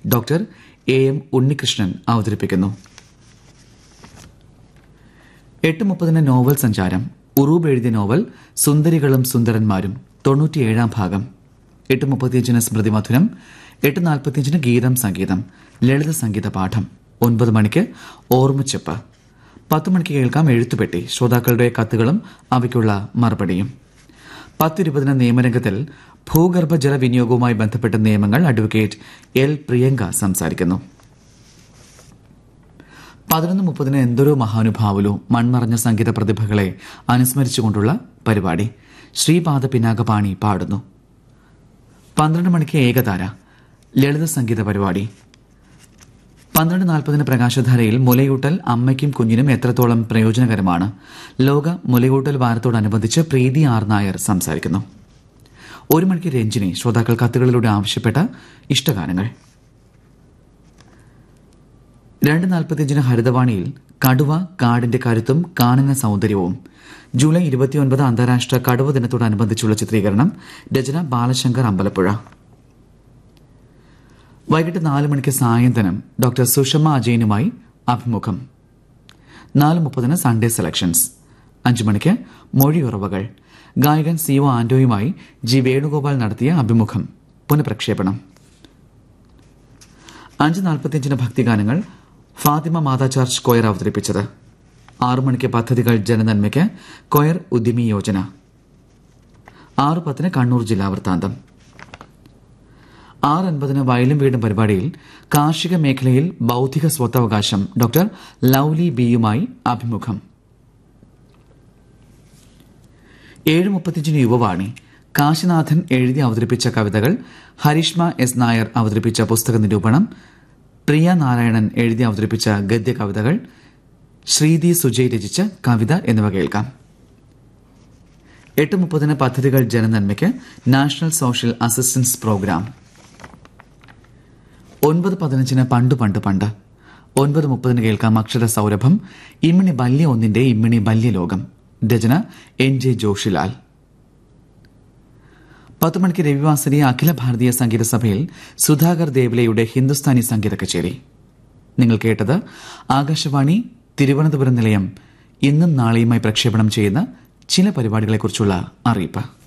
Doctor AM Unnikrishnan അവതരിപ്പിക്കുന്നു. 8:30 novel സഞ്ചാരം. ഉറൂബ് എഴുതിയ നോവൽ സുന്ദരികളും സുന്ദരന്മാരും 97 ഭാഗം. 8:35 സ്മൃതി മധുരം. 8:45 ഗീതം സംഗീതം ലളിത സംഗീത പാഠം. 9 മണിക്ക് ഓർമ്മച്ചെപ്പ്. 10 മണിക്ക് കേൾക്കാം എഴുത്തുപെട്ടി, ശ്രോതാക്കളുടെ കത്തുകളും അവയ്ക്കുള്ള മറുപടിയും. 10:20 നിയമരംഗത്തിൽ ഭൂഗർഭജല വിനിയോഗവുമായി ബന്ധപ്പെട്ട നിയമങ്ങൾ അഡ്വക്കേറ്റ് L. പ്രിയങ്ക സംസാരിക്കുന്നു. 11:30 എന്തൊരു മഹാനുഭാവുലു മൺമറഞ്ഞ സംഗീത പ്രതിഭകളെ അനുസ്മരിച്ചുകൊണ്ടുള്ള പരിപാടി. ശ്രീപാദ പിനാകപാണി പാടുന്നു. 12 മണിക്ക് ഏകതാര ലളിത സംഗീത പരിപാടി. 12:40 പ്രകാശധാരയിൽ മുലയൂട്ടൽ അമ്മയ്ക്കും കുഞ്ഞിനും എത്രത്തോളം പ്രയോജനകരമാണ്. ലോക മുലയൂട്ടൽ വാരത്തോടനുബന്ധിച്ച് പ്രീതി ആർ നായർ സംസാരിക്കുന്നു. 1 മണിക്ക് രഞ്ജിനി, ശ്രോതാക്കൾ കത്തുകളിലൂടെ ആവശ്യപ്പെട്ട ഇഷ്ടഗാനങ്ങൾ. 2:45 ഹരിതവാണിയിൽ കടുവ, കാടിന്റെ കരുത്തും കാണിന സൗന്ദര്യവും. ജൂലൈ 29 അന്താരാഷ്ട്ര കടുവ ദിനത്തോടനുബന്ധിച്ചുള്ള ചിത്രീകരണം. രചന ബാലശങ്കർ അമ്പലപ്പുഴ. വൈകിട്ട് 4 മണിക്ക് സായന്തനം ഡോക്ടർ സുഷമ അജയനുമായി അഭിമുഖം. 4:30 സൺഡേ സെലക്ഷൻസ്. 5 മണിക്ക് മൊഴിയുറവകൾ. ഗായകൻ CO ആന്റോയുമായി G. വേണുഗോപാൽ നടത്തിയ അഭിമുഖം പുനഃപ്രക്ഷേപണം. 5:45 ഭക്തിഗാനങ്ങൾ ഫാത്തിമ മാതാ ചർച്ച് കൊയർ അവതരിപ്പിച്ചത്. 6 മണിക്ക് പദ്ധതികൾ ജനനന്മയ്ക്ക് കൊയർ ഉദ്യമി യോജന. 6:10 കണ്ണൂർ ജില്ലാ വൃത്താന്തം. 6:50 വയലും വീടും പരിപാടിയിൽ കാർഷിക മേഖലയിൽ ബൌദ്ധിക സ്വത്തവകാശം ഡോക്ടർ ലൌലി ബിയുമായി അഭിമുഖം. 7:35 യുവവാണി. കാശിനാഥൻ എഴുതി അവതരിപ്പിച്ച കവിതകൾ. ഹരിഷ്മ S. നായർ അവതരിപ്പിച്ച പുസ്തക നിരൂപണം. പ്രിയ നാരായണൻ എഴുതി അവതരിപ്പിച്ച ഗദ്യ കവിതകൾ. ശ്രീതി സുജയ് രചിച്ച കവിത എന്നിവ കേൾക്കാം. 8:30 പദ്ധതികൾ ജനനന്മയ്ക്ക് നാഷണൽ സോഷ്യൽ അസിസ്റ്റൻസ് പ്രോഗ്രാം. 9:15 പണ്ട് പണ്ട് പണ്ട്. 9:30 കേൾക്കാം അക്ഷര സൗരഭം. ഇമ്മിണി ബല്യ ഒന്നിന്റെ ഇമ്മിണി ബല്യലോകം. രചന NJ ജോഷിലാൽ. 10 മണിക്ക് രവിവാസരി അഖില ഭാരതീയ സംഗീത സഭയിൽ സുധാകർ ദേവ്ലയുടെ ഹിന്ദുസ്ഥാനി സംഗീത കച്ചേരി. നിങ്ങൾ കേട്ടത് ആകാശവാണി തിരുവനന്തപുരം നിലയം ഇന്നും നാളെയുമായി പ്രക്ഷേപണം ചെയ്യുന്ന ചില പരിപാടികളെക്കുറിച്ചുള്ള അറിയിപ്പ്.